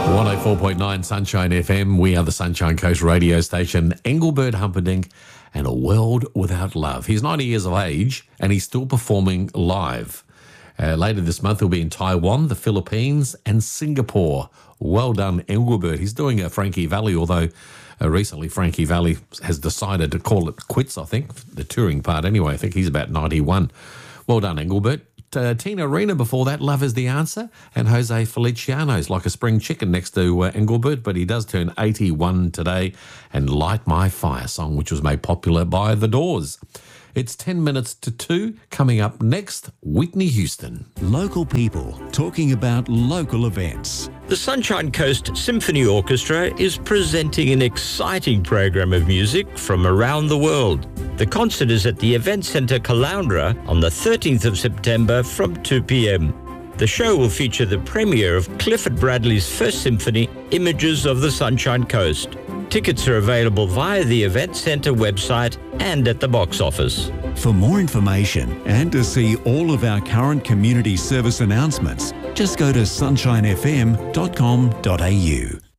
104.9 Sunshine FM. We are the Sunshine Coast radio station. Engelbert Humperdinck and A World Without Love. He's 90 years of age and he's still performing live. Later this month, he'll be in Taiwan, the Philippines, and Singapore. Well done, Engelbert. He's doing a Frankie Valli, although recently Frankie Valli has decided to call it quits, I think, the touring part anyway. I think he's about 91. Well done, Engelbert. Tina Arena before that, Love Is the Answer, and Jose Feliciano's Like a Spring Chicken next to Engelbert, but he does turn 81 today, and Light My Fire song, which was made popular by The Doors. It's 10 minutes to 2. Coming up next, Whitney Houston. Local people talking about local events. The Sunshine Coast Symphony Orchestra is presenting an exciting program of music from around the world. The concert is at the Event Centre Caloundra on the 13th of September from 2 p.m. The show will feature the premiere of Clifford Bradley's first symphony, Images of the Sunshine Coast. Tickets are available via the Event Centre website and at the box office. For more information and to see all of our current community service announcements, just go to sunshinefm.com.au.